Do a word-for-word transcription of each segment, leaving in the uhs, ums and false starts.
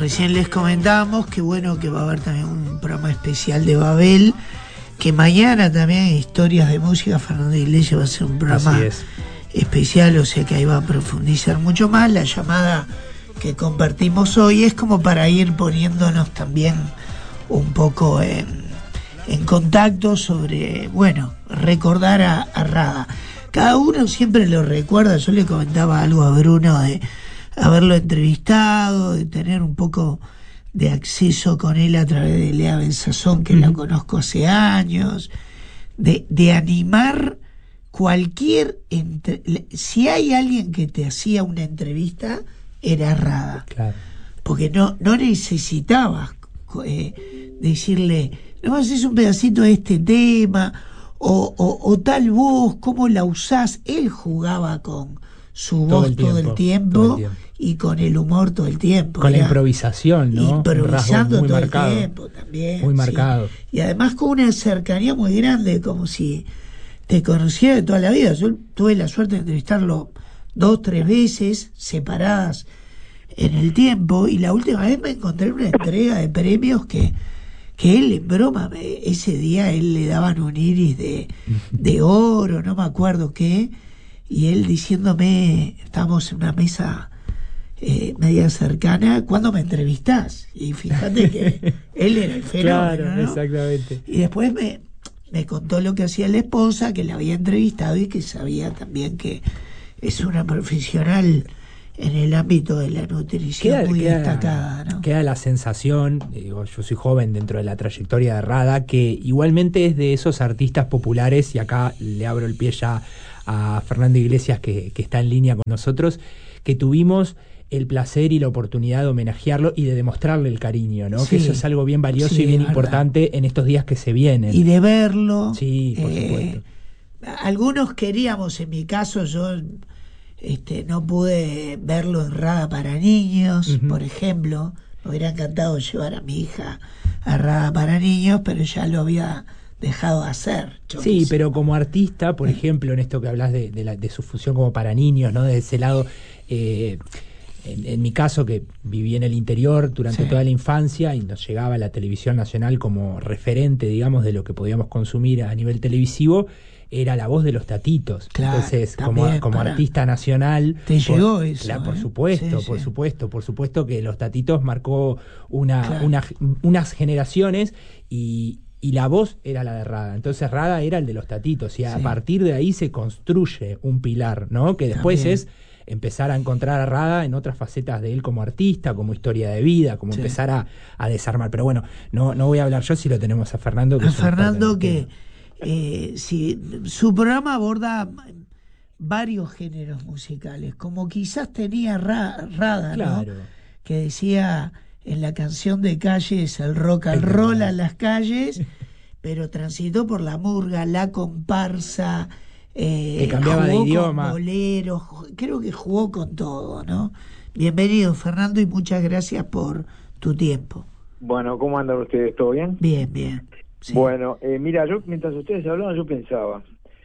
recién les comentábamos que bueno que va a haber también un programa especial de Babel, que mañana también Historias de Música, Fernando Iglesias va a hacer un programa especial, o sea que ahí va a profundizar mucho más. La llamada que compartimos hoy es como para ir poniéndonos también un poco en, en contacto sobre, bueno, recordar a, a Rada. Cada uno siempre lo recuerda. Yo le comentaba algo a Bruno de haberlo entrevistado, de tener un poco de acceso con él a través de Lea Benzazón, que uh-huh. la conozco hace años, de, de animar cualquier... Entre, si hay alguien que te hacía una entrevista, era Rada. Claro. Porque no, no necesitabas eh, decirle, no haces un pedacito de este tema, o, o, o tal voz, ¿cómo la usás? Él jugaba con su todo voz el tiempo, todo, el tiempo, todo el tiempo y con el humor todo el tiempo. Con la improvisación, ¿no? Improvisando muy todo marcado, el tiempo también. Muy sí. marcado. Y además con una cercanía muy grande, como si te conociera de toda la vida. Yo tuve la suerte de entrevistarlo dos, tres veces, separadas en el tiempo, y la última vez me encontré en una entrega de premios que que él, en broma, me, ese día él le daban un iris de, de oro, no me acuerdo qué, y él diciéndome, estábamos en una mesa eh, media cercana, ¿cuándo me entrevistás? Y fíjate que él era el fenómeno, claro, ¿no? Exactamente. Y después me, me contó lo que hacía la esposa, que la había entrevistado y que sabía también que es una profesional en el ámbito de la nutrición queda, muy queda, destacada, ¿no? Queda la sensación, digo, yo soy joven dentro de la trayectoria de Rada, que igualmente es de esos artistas populares, y acá le abro el pie ya a Fernando Iglesias, que, que está en línea con nosotros, que tuvimos el placer y la oportunidad de homenajearlo y de demostrarle el cariño, ¿no? Sí, que eso es algo bien valioso sí, y bien importante en estos días que se vienen. Y de verlo. Sí, por eh, supuesto. Algunos queríamos, en mi caso, yo... Este, no pude verlo en Rada para niños, uh-huh. por ejemplo. Me hubiera encantado llevar a mi hija a Rada para niños, pero ya lo había dejado hacer. Sí, quise. Pero como artista, por ejemplo, en esto que hablas de, de, la, de su función como para niños, ¿no? De ese lado, eh, en, en mi caso, que viví en el interior durante sí. toda la infancia y nos llegaba la televisión nacional como referente, digamos, de lo que podíamos consumir a nivel televisivo, era la voz de los Tatitos. Claro, entonces también, como, como para. artista nacional te por, llegó eso claro, ¿eh? por supuesto sí, por sí. supuesto por supuesto que los Tatitos marcó una, claro. una unas generaciones, y y la voz era la de Rada. Entonces Rada era el de los Tatitos, y a sí. partir de ahí se construye un pilar, ¿no? Que después también. Es empezar a encontrar a Rada en otras facetas de él como artista, como historia de vida, como sí. empezar a, a desarmar. Pero bueno, no no voy a hablar yo si lo tenemos a Fernando. Que a Fernando que Eh, sí, su programa aborda varios géneros musicales, como quizás tenía Ra, Rada, claro. ¿no? Que decía en la canción de Calles, el rock and roll a las calles, pero transitó por la murga, la comparsa, eh, que cambiaba jugó de idioma, con boleros, creo que jugó con todo, ¿no? Bienvenido, Fernando, y muchas gracias por tu tiempo. Bueno, ¿cómo andan ustedes? ¿Todo bien? Bien, bien. Sí. Bueno, eh, mira, yo mientras ustedes hablaban yo pensaba,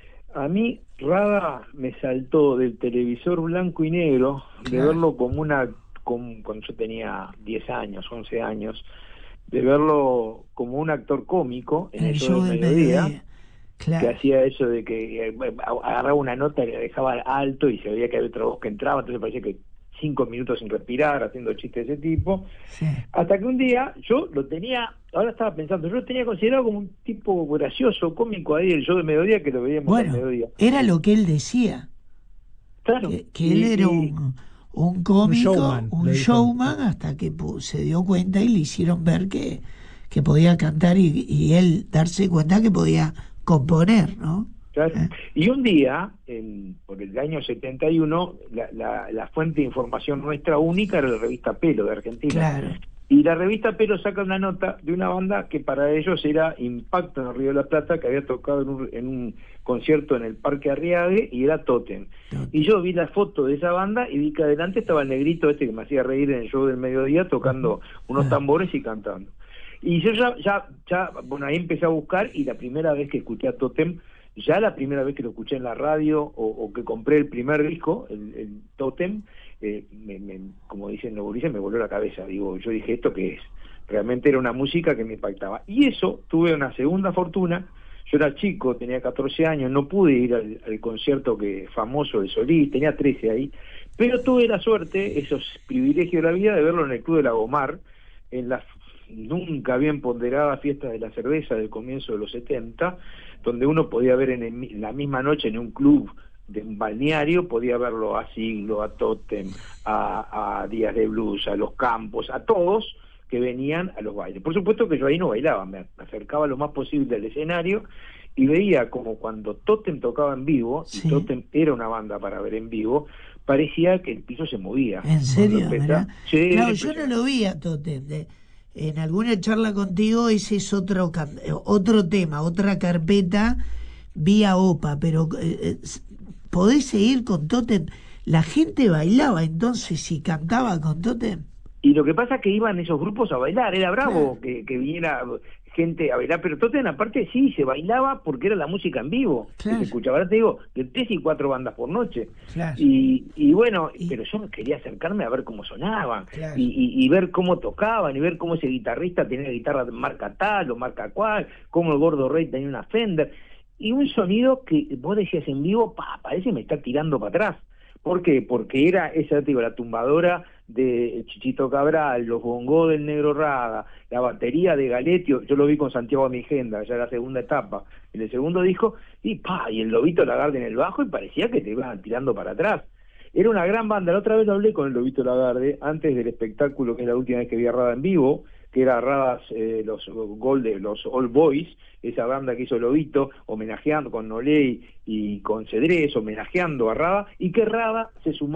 a mí Rada me saltó del televisor blanco y negro, claro. de verlo como una, como, cuando yo tenía diez años, once años, de verlo como un actor cómico en el, el show del mediodía, mediodía. Claro. Que hacía eso de que eh, agarraba una nota y la dejaba alto y se veía que había otra voz que entraba, entonces parecía que cinco minutos sin respirar, haciendo chistes de ese tipo, sí. hasta que un día yo lo tenía, ahora estaba pensando, yo lo tenía considerado como un tipo gracioso, cómico ahí, el show de mediodía, que lo veíamos bueno, al mediodía. Era lo que él decía, claro, que, que y, él era y, un, un cómico, un showman, un showman hasta que se dio cuenta y le hicieron ver que, que podía cantar y, y él darse cuenta que podía componer, ¿no? Claro. ¿Eh? Y un día, en, por el año setenta y uno, la, la, la fuente de información nuestra única era la revista Pelo de Argentina. Claro. Y la revista Pelo saca una nota de una banda que para ellos era Impacto en el Río de la Plata, que había tocado en un, en un concierto en el Parque Arriague, y era Totem. Totem. Y yo vi la foto de esa banda y vi que adelante estaba el negrito este que me hacía reír en el show del mediodía, tocando uh-huh. unos tambores y cantando. Y yo ya, ya, ya, bueno, ahí empecé a buscar, y la primera vez que escuché a Totem, ya la primera vez que lo escuché en la radio, o, o que compré el primer disco, el, el Totem, eh, me, me, como dicen los gurises, me voló la cabeza. Digo, yo dije, ¿esto qué es? Realmente era una música que me impactaba. Y eso, tuve una segunda fortuna. Yo era chico, tenía catorce años, no pude ir al, al concierto que famoso de Solís, tenía trece ahí, pero tuve la suerte, esos privilegios de la vida, de verlo en el Club de Lagomar, en las nunca bien ponderadas fiestas de la cerveza del comienzo de los setenta, donde uno podía ver en, el, en la misma noche en un club de un balneario, podía verlo a Siglo, a Totem, a, a Días de Blues, a Los Campos, a todos que venían a los bailes. Por supuesto que yo ahí no bailaba, me acercaba lo más posible al escenario y veía como cuando Totem tocaba en vivo, sí. y Totem era una banda para ver en vivo, parecía que el piso se movía. ¿En serio? Sí, claro, yo no lo vi a Totem. De, en alguna charla contigo ese es otro, otro tema, otra carpeta vía OPA, pero eh, ¿podés seguir con Totem? La gente bailaba entonces y cantaba con Totem. Y lo que pasa es que iban esos grupos a bailar, era bravo claro. que, que viniera gente a bailar, pero Totem aparte sí, se bailaba porque era la música en vivo, claro. que se escuchaba, ahora te digo, de tres y cuatro bandas por noche, claro. y, y bueno, y... pero yo quería acercarme a ver cómo sonaban, claro. y, y, y ver cómo tocaban, y ver cómo ese guitarrista tenía guitarra de marca tal o marca cual, cómo el Gordo Rey tenía una Fender, y un sonido que vos decías en vivo, pa, parece me está tirando para atrás. ¿Por qué? Porque era esa, te digo, la tumbadora de Chichito Cabral, los bongos del Negro Rada, la batería de Galetio, yo lo vi con Santiago Amigenda, ya la segunda etapa, en el segundo disco, y pa, y el Lobito Lagarde en el bajo, y parecía que te iban tirando para atrás. Era una gran banda, la otra vez hablé con el Lobito Lagarde, antes del espectáculo, que es la última vez que vi a Rada en vivo, que era Radas, eh, los Gold, los Old Boys, esa banda que hizo Lobito, homenajeando con Nolé y con Cedrés, homenajeando a Rada, y que Rada se sumó